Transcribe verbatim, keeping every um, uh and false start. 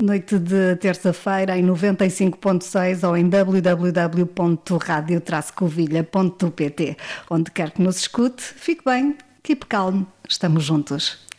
Noite de terça-feira em noventa e cinco ponto seis ou em w w w ponto radio traço covilha ponto pt. Onde quer que nos escute, fique bem, keep calm, estamos juntos.